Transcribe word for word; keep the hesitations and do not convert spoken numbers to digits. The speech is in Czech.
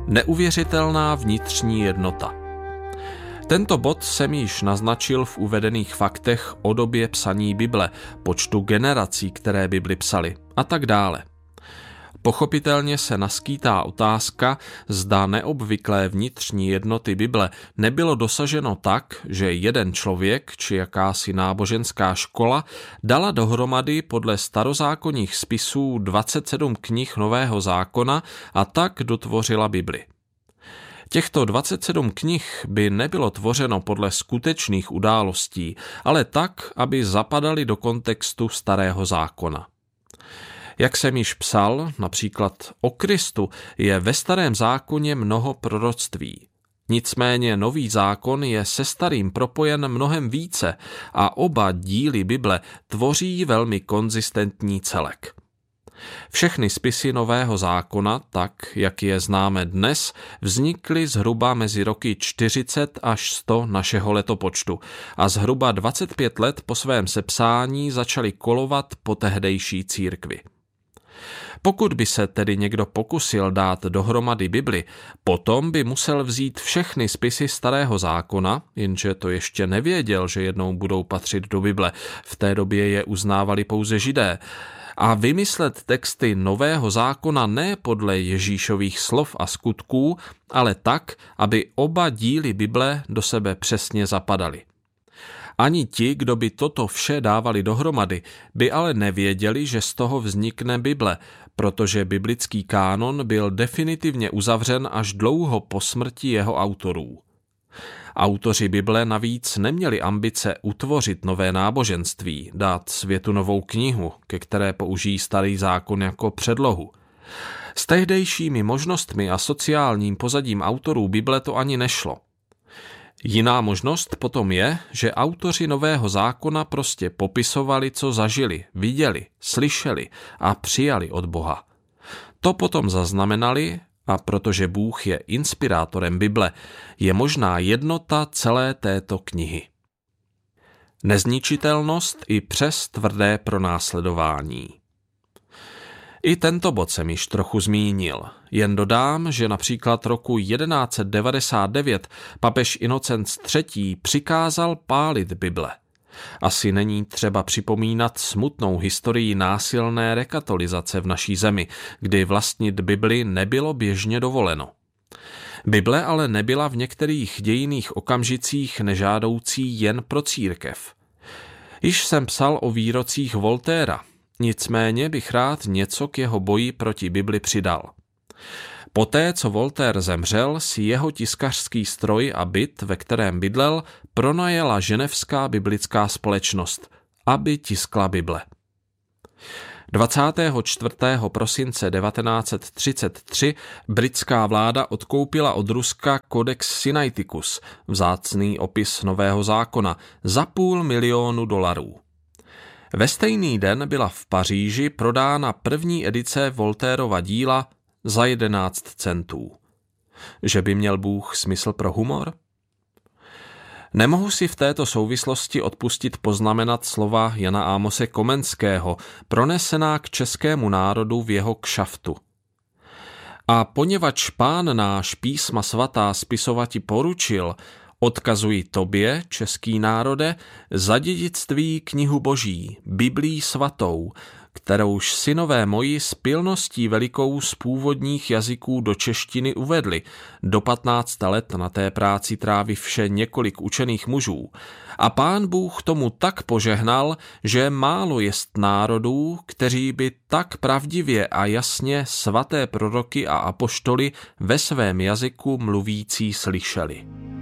Neuvěřitelná vnitřní jednota. Tento bod jsem již naznačil v uvedených faktech o době psaní Bible, počtu generací, které Bibli psali a tak dále. Pochopitelně se naskýtá otázka, zda neobvyklé vnitřní jednoty Bible nebylo dosaženo tak, že jeden člověk či jakási náboženská škola dala dohromady podle starozákonních spisů dvacet sedm knih Nového zákona a tak dotvořila Bibli. Těchto dvacet sedm knih by nebylo tvořeno podle skutečných událostí, ale tak, aby zapadaly do kontextu Starého zákona. Jak jsem již psal, například o Kristu je ve Starém zákoně mnoho proroctví. Nicméně Nový zákon je se Starým propojen mnohem více a oba díly Bible tvoří velmi konzistentní celek. Všechny spisy Nového zákona, tak jak je známe dnes, vznikly zhruba mezi roky čtyřicet až sto našeho letopočtu a zhruba dvacet pět let po svém sepsání začaly kolovat po tehdejší církvi. Pokud by se tedy někdo pokusil dát dohromady Bibli, potom by musel vzít všechny spisy Starého zákona, jenže to ještě nevěděl, že jednou budou patřit do Bible, v té době je uznávali pouze Židé, a vymyslet texty Nového zákona ne podle Ježíšových slov a skutků, ale tak, aby oba díly Bible do sebe přesně zapadaly. Ani ti, kdo by toto vše dávali dohromady, by ale nevěděli, že z toho vznikne Bible, protože biblický kánon byl definitivně uzavřen až dlouho po smrti jeho autorů. Autoři Bible navíc neměli ambice utvořit nové náboženství, dát světu novou knihu, ke které použijí Starý zákon jako předlohu. S tehdejšími možnostmi a sociálním pozadím autorů Bible to ani nešlo. Jiná možnost potom je, že autoři Nového zákona prostě popisovali, co zažili, viděli, slyšeli a přijali od Boha. To potom zaznamenali, a protože Bůh je inspirátorem Bible, je možná jednota celé této knihy. Nezničitelnost i přes tvrdé pronásledování. I tento bod jsem již trochu zmínil. Jen dodám, že například roku jedenáct set devadesát devět papež Inocenc třetí přikázal pálit Bible. Asi není třeba připomínat smutnou historii násilné rekatolizace v naší zemi, kdy vlastnit Bibli nebylo běžně dovoleno. Bible ale nebyla v některých dějinných okamžicích nežádoucí jen pro církev. Již jsem psal o výrocích Voltaira, nicméně bych rád něco k jeho boji proti Bibli přidal. Poté, co Voltaire zemřel, si jeho tiskařský stroj a byt, ve kterém bydlel, pronajela ženevská biblická společnost, aby tiskla Bible. dvacátého čtvrtého prosince devatenáct set třicet tři britská vláda odkoupila od Ruska Codex Sinaiticus, vzácný opis Nového zákona, za půl milionu dolarů. Ve stejný den byla v Paříži prodána první edice Voltairova díla za jedenáct centů. Že by měl Bůh smysl pro humor? Nemohu si v této souvislosti odpustit poznamenat slova Jana Ámose Komenského, pronesená k českému národu v jeho kšaftu. A poněvadž Pán náš písma svatá spisovati poručil, odkazuji tobě, český národe, za dědictví knihu Boží, Biblii svatou, kterouž synové moji s pilností velikou z původních jazyků do češtiny uvedli, do patnáct let na té práci tráví vše několik učených mužů. A Pán Bůh tomu tak požehnal, že málo jest národů, kteří by tak pravdivě a jasně svaté proroky a apoštoly ve svém jazyku mluvící slyšeli.